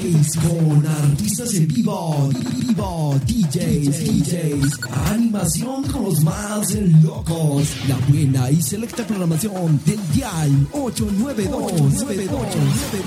DJs con artistas en vivo, DJs, animación con los más locos, la buena y selecta programación del dial 892.